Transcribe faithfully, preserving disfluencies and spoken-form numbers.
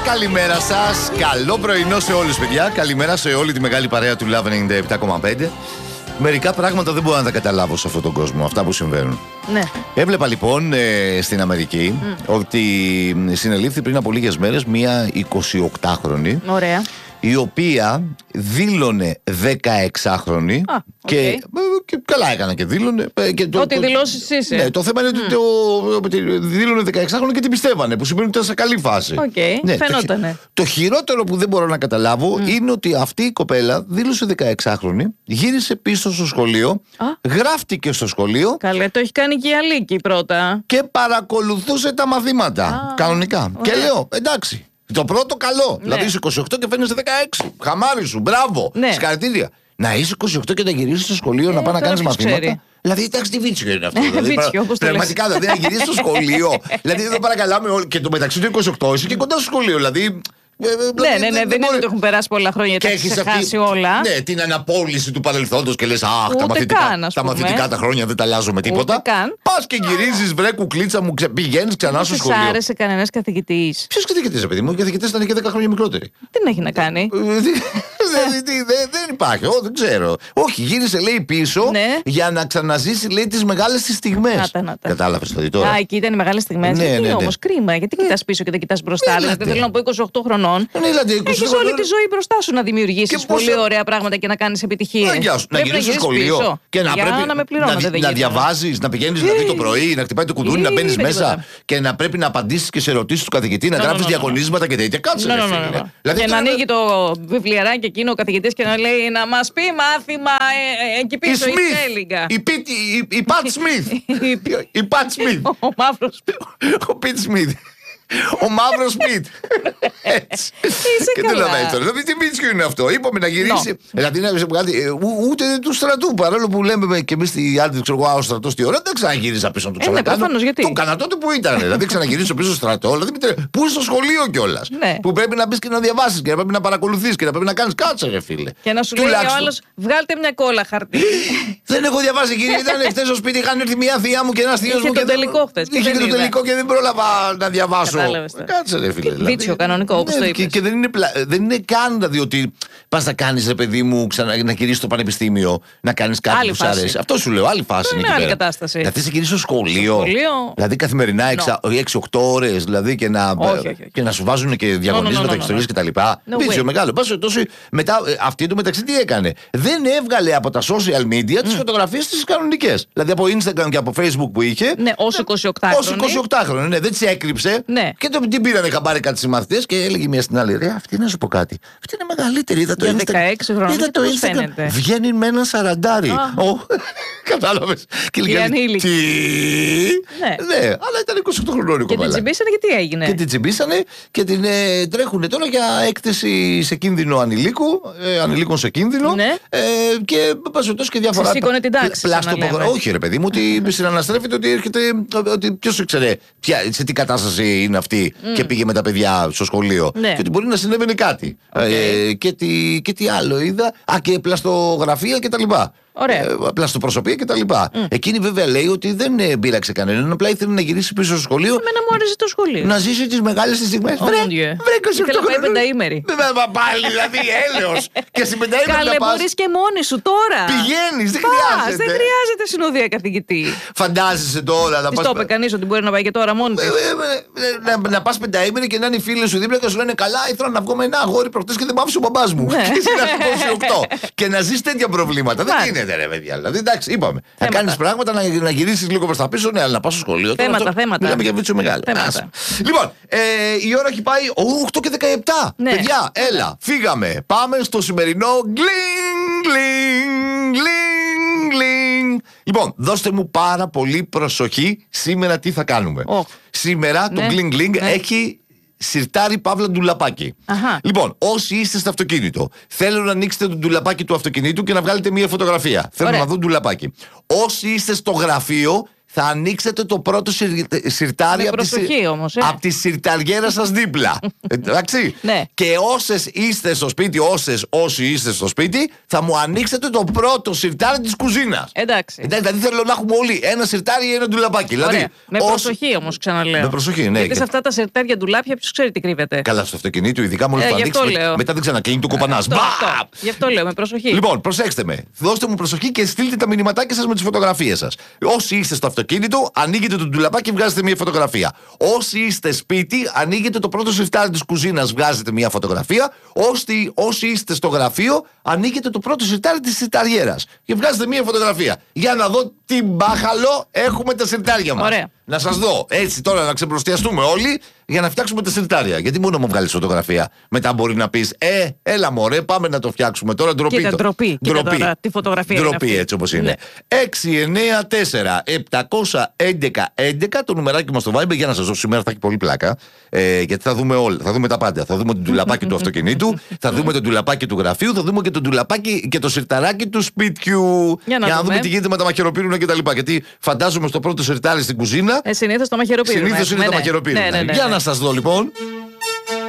Καλημέρα σας. Καλό πρωινό σε όλους, παιδιά. Καλημέρα σε όλη τη μεγάλη παρέα του Love ενενήντα επτά κόμμα πέντε. Μερικά πράγματα δεν μπορώ να τα καταλάβω σε αυτόν τον κόσμο, αυτά που συμβαίνουν. Ναι. Έβλεπα λοιπόν ε, στην Αμερική mm. ότι συνελήφθη πριν από λίγες μέρες μία εικοσιοκτάχρονη. Ωραία. Η οποία δήλωνε δεκαεξάχρονη. Α, και, okay. και καλά έκανα και δήλωνε. Και το, Ό,τι το, δηλώσεις είσαι. Ναι, το θέμα είναι mm. ότι δήλωνε δεκαεξάχρονη και την πιστεύανε. Που σημαίνει ότι ήταν σε καλή φάση. Okay. Ναι, φαινότανε. Το, το χειρότερο που δεν μπορώ να καταλάβω mm. είναι ότι αυτή η κοπέλα δήλωσε δεκαεξάχρονη, γύρισε πίσω στο σχολείο, Α. γράφτηκε στο σχολείο. Καλέ, το έχει κάνει και η Αλίκη πρώτα. Και παρακολουθούσε τα μαθήματα. Α, κανονικά. Ωραία. Και λέω, εντάξει. Το πρώτο καλό. Ναι. Δηλαδή είσαι είκοσι οκτώ και φαίνεσαι δεκαέξι. Χαμάρι σου, μπράβο. Ναι. Συγχαρητήρια. Να είσαι είκοσι οκτώ και να γυρίσει στο σχολείο ε, να πάει να κάνει μαθήματα. Ξέρει. Δηλαδή, εντάξει, τι βίτσιο είναι αυτό. Δηλαδή, βίτσιο, πρα... Πραγματικά, δηλαδή να γυρίσει στο σχολείο. Δηλαδή, δεν παρακαλάμε όλοι. Και το μεταξύ του είκοσι οκτώ είσαι και κοντά στο σχολείο. Δηλαδή. Ναι, ναι, ναι, δεν, δεν είναι ότι έχουν περάσει πολλά χρόνια και έχεις ξεχάσει όλα. Ναι, την αναπόλυση του παρελθόντος και λες, αχ, τα μαθητικά, καν, τα μαθητικά τα χρόνια δεν τα αλλάζω με τίποτα. Πας και γυρίζεις, βρε κουκλίτσα μου, ξε, πηγαίνεις ξανά στο σχολείο. Δεν σ' άρεσε κανένας καθηγητής? Ποιος καθηγητής, ρε παιδί μου? Οι καθηγητές ήταν και δέκα χρόνια μικρότεροι. Τι έχει να κάνει? Δεν υπάρχει, δεν ξέρω. Όχι, γύρισε, λέει, πίσω για να ξαναζήσει, λέει, τις μεγάλες τις στιγμές. Κατάλαβες το τώρα? Α, εκεί ήταν οι μεγάλες στιγμές. Γιατί όμως κρίμα, γιατί κοιτάς πίσω και δεν κοιτάς μπροστά? Δηλαδή θέλω να πω είκοσι οκτώ χρονών. Έχεις όλη τη ζωή μπροστά σου να δημιουργήσεις πολύ πώς... ωραία πράγματα και να κάνεις επιτυχίες. Να, να γυρίσεις στο σχολείο πίσω. Και να για πρέπει να, με πληρώνετε, να, να διαβάζεις, να πηγαίνεις δηλαδή το πρωί, να χτυπάει το κουδούνι, να μπαίνεις μέσα και να πρέπει να απαντήσεις και σε ερωτήσεις του καθηγητή, να γράφεις διαγωνίσματα και τέτοια. Κάτσε. Και να ανοίγει το βιβλιαράκι εκείνο ο καθηγητής και να λέει να μας πει μάθημα εκεί πίσω η Σέλιγκα. Η Πατ Σμιθ. Η Πατ Σμιθ. Ο μαύρος. Ο Πιτ Σμιθ. Ο μαύρος Σμιτ. Έτσι. Είσαι καλά. Δηλαδή τι μίτσιο είναι αυτό? Είπαμε να γυρίσει. Δηλαδή ούτε του στρατού. Παρόλο που λέμε και εμείς οι άλλοι, ξέρω εγώ, ο στρατός τι ώρα, δεν ξαναγύρισα πίσω να το ξανακάνω. Το κάνα τότε που ήταν. Δηλαδή ξαναγυρίσω πίσω στο στρατό. Πού είναι στο σχολείο κιόλας. Που πρέπει να μπει και να διαβάσεις και να πρέπει να παρακολουθείς και να πρέπει να κάνεις κάτσε, ρε φίλε. Και να σου λέει ο άλλος, βγάλτε μια κόλλα χαρτί. Δεν έχω διαβάσει, κύριε. Ήταν χτες στο σπίτι, είχαν έρθει μια θεία μου και ένα θείο μου. Είχε το τελικό και δεν πρόλαβα να διαβάσω. Κάτσε, ρε φίλε. Βίτσιο, δηλαδή, κανονικό, όπως ναι, το είπες. Και, και δεν, είναι πλα... δεν είναι καν δηλαδή ότι πας να κάνεις, ρε παιδί μου, ξανα... να γυρίσεις στο πανεπιστήμιο, να κάνεις κάτι άλλη που σου αρέσει. Αυτό σου λέω, άλλη φάση. Είναι άλλη κατάσταση. Δηλαδή σε γυρίσεις στο σχολείο. σχολείο... Δηλαδή καθημερινά έξι οκτώ ώρες δηλαδή, και, να... όχι, όχι, όχι. και να σου βάζουν και διαγωνίσματα, no, no, no, no, no, no. κτλ. No Βίτσιο way. Μεγάλο. Πας τόσο μετά αυτή του μεταξύ τι έκανε? Δεν έβγαλε από τα social media τις mm. φωτογραφίες τις κανονικές. Δηλαδή από Instagram και από Facebook που είχε. Ναι, ως εικοσιοκτάχρονη. Ναι, δεν τις έκρυψε. Ναι. Και το, την πήρανε χαμπάρι κάτι συμμαθητές και έλεγε μία στην άλλη: ρε, αυτή να σου πω κάτι. Αυτή είναι μεγαλύτερη. Είδα το για δεκαέξι χρόνια. Είδα το Instagram. Βγαίνει με ένα σαραντάρι. Κατάλαβες. Και λέγανε: τι. Ναι, αλλά ήταν είκοσι οκτώ χρονών η κοπέλα. Και την τσιμπήσανε και τι έγινε? Και την τσιμπήσανε και την ε, τρέχουνε τώρα για έκθεση σε κίνδυνο ανηλίκου, ε, ανηλίκων σε κίνδυνο. Ναι. Ε, και πασοτός και διάφορα. Σήκωνε την τάξη. Όχι, ρε παιδί μου, ότι συναναστρέφεται ότι έρχεται. Ότι ποιος ήξερε σε τι κατάσταση είναι αυτή mm. και πήγε με τα παιδιά στο σχολείο. Ναι. Και ότι μπορεί να συνέβαινε κάτι. Okay. Ε, και, τι, και τι άλλο είδα. Α, και πλαστογραφία κτλ. Ε, πλαστοπροσωπία κτλ. Mm. Εκείνη βέβαια λέει ότι δεν ε, πείραξε κανέναν. Απλά ήθελε να γυρίσει πίσω στο σχολείο. Εμένα μου άρεσε το σχολείο. Να ζήσει τις μεγάλες τις στιγμές. Oh, βρε, yeah. βρε είκοσι οκτώ χρόνια. Πάει πενταήμερη. Δεν θα πάλι, δηλαδή έλεος. Και στην πενταήμερη Καλέ, μπορείς και μόνη σου τώρα. Πηγαίνεις, δεν Πας, χρειάζεται. Δεν χρειάζεται συνοδεία καθηγητή. Φαντάζεσαι τώρα να πας. Το είπε κανείς ότι μπορεί να πάει και τώρα μόνη του. Να πας πενταήμερη και να είναι οι φίλοι σου δίπλα και σου λένε καλά, ήθελα να βγω με ένα αγόρι προχτές και δεν μ' άφησε ο μπαμπάς μου. Και να ζεις τέτοια προβλήματα. Δεν γίνεται, ρε παιδιά. Εντάξει, είπαμε. Να κάνεις πράγματα, να, να γυρίσεις λίγο προς τα πίσω, ναι, αλλά να πας στο σχολείο. Θέματα, τώρα, θέματα. Μιλάμε για βίτσιο μεγάλο. Λοιπόν, ε, η ώρα έχει πάει οκτώ και δεκαεπτά. Ναι. Παιδιά, έλα, φύγαμε. Πάμε στο σημερινό γκλινγκ, γκλινγκ, γκλινγκ, γκλινγκ. Λοιπόν, δώστε μου πάρα πολύ προσοχή σήμερα τι θα κάνουμε. Oh. Σήμερα ναι. το γκλινγκ, γκλινγκ ναι. έχει σιρτάρι Παύλα ντουλαπάκι. Αχα. Λοιπόν, όσοι είστε στο αυτοκίνητο, θέλω να ανοίξετε το ντουλαπάκι του αυτοκινήτου και να βγάλετε μία φωτογραφία. Θέλω να δω ντουλαπάκι. Όσοι είστε στο γραφείο, θα ανοίξετε το πρώτο σιρτάρι από τη, τη σιρταριέρα σας δίπλα. Εντάξει. Ναι. Και όσες είστε στο σπίτι, όσες όσοι είστε στο σπίτι, θα μου ανοίξετε το πρώτο σιρτάρι της κουζίνας. Εντάξει. Δηλαδή θέλω να έχουμε όλοι ένα σιρτάρι ή ένα ντουλαπάκι. Δηλαδή, με όσοι... προσοχή όμως, ξαναλέω. Με προσοχή, ναι. Γιατί σε αυτά τα σιρτάρια ντουλάπια, ποιος ξέρει τι κρύβεται. Καλά, στο αυτοκίνητο, ειδικά μόλις το ανοίξει. Μετά δεν ξανακλίνει, το κοπανάς. Γι' αυτό λέω, με προσοχή. Λοιπόν, προσέξτε με. Δώστε μου προσοχή και στείλτε τα μηνυματάκια σας με τις φωτογραφίες σας. Όσοι είστε στο αυτοκίνητο, ανοίγετε το ντουλαπάκι και βγάζετε μια φωτογραφία. Όσοι είστε σπίτι, ανοίγετε το πρώτο σιρτάρι της κουζίνας, βγάζετε μια φωτογραφία. Όσοι, όσοι είστε στο γραφείο, ανοίγετε το πρώτο σιρτάρι της σιρταριέρας και βγάζετε μια φωτογραφία. Για να δω τι μπάχαλο έχουμε τα σιρτάρια μας. Ωραία. Να σας δω έτσι τώρα να ξεπροστιαστούμε όλοι για να φτιάξουμε τα σιρτάρια. Γιατί μόνο μου βγάλεις φωτογραφία. Μετά μπορεί να πεις, Ε, έλα μωρέ, πάμε να το φτιάξουμε. Τώρα ντροπή. Κοίτα, ντροπή. Κοίτα τώρα, τη φωτογραφία. Ντροπή, έτσι όπως είναι. Ναι. έξι εννιά τέσσερα επτακόσια έντεκα έντεκα το νουμεράκι μας στο Viber για να σας δώσω. Σήμερα θα έχει πολύ πλάκα. Ε, γιατί θα δούμε όλα. Θα δούμε τα πάντα. Θα δούμε το ντουλαπάκι του αυτοκινήτου, θα δούμε το ντουλαπάκι του γραφείου, θα δούμε και το ντουλαπάκι και το σιρταράκι του σπιτιού. Για να, για να δούμε. δούμε τι γίνεται με τα μαχαιροπύρουνα κτλ. Γιατί φαντάζομαι στο πρώτο σιρτάρι στην κουζίνα. Ε, συνήθως το μαχαιροπύρουνα. Συνήθως είναι ναι, το ναι. μαχαιροπύρουνα. Ναι, ναι, ναι, ναι. Για να σας δω λοιπόν.